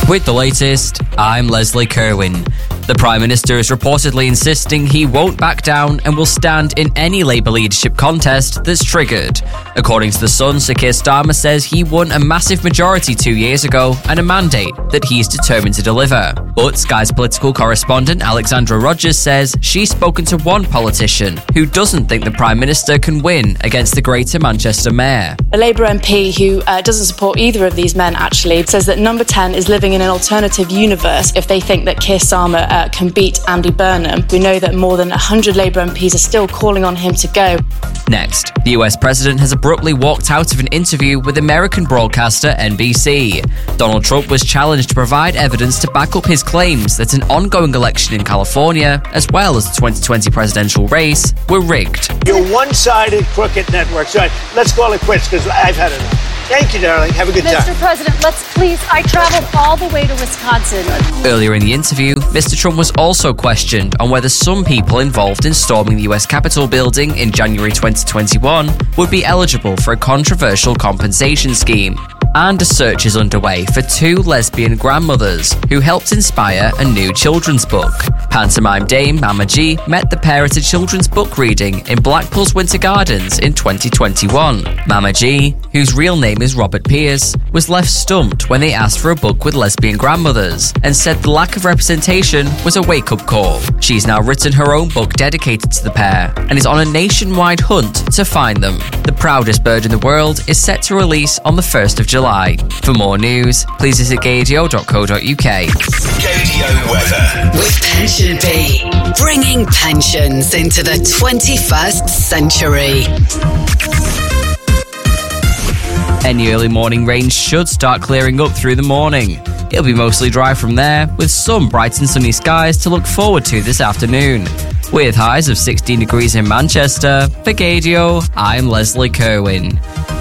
With the latest, I'm Leslie Kerwin. The Prime Minister is reportedly insisting he won't back down and will stand in any Labour leadership contest that's triggered. According to The Sun, Sir Keir Starmer says he won a massive majority 2 years ago and a mandate that he's determined to deliver. But Sky's political correspondent Alexandra Rogers says she's spoken to one politician who doesn't think the Prime Minister can win against the Greater Manchester Mayor. A Labour MP who doesn't support either of these men actually says that Number 10 is living in an alternative universe if they think that Keir Starmer can beat Andy Burnham. We know that more than 100 Labour MPs are still calling on him to go. Next, the US president has abruptly walked out of an interview with American broadcaster NBC. Donald Trump was challenged to provide evidence to back up his claims that an ongoing election in California, as well as the 2020 presidential race, were rigged. You're one-sided, crooked network. So let's call it quits because I've had enough. Thank you, darling. Have a good time. Mr. President, I traveled all the way to Wisconsin. Earlier in the interview, Mr. Trump was also questioned on whether some people involved in storming the US Capitol building in January 2021 would be eligible for a controversial compensation scheme. And a search is underway for two lesbian grandmothers who helped inspire a new children's book. Pantomime dame Mama G met the pair at a children's book reading in Blackpool's Winter Gardens in 2021. Mama G, whose real name is Robert Pierce, was left stumped when they asked for a book with lesbian grandmothers and said the lack of representation was a wake-up call. She's now written her own book dedicated to the pair and is on a nationwide hunt to find them. The Proudest Bird in the World is set to release on the 1st of July. For more news, please visit gaydio.co.uk. Gaydio weather. With Pension Bee, bringing pensions into the 21st century. Any early morning rain should start clearing up through the morning. It'll be mostly dry from there, with some bright and sunny skies to look forward to this afternoon. With highs of 16 degrees in Manchester, for Gaydio, I'm Leslie Kerwin.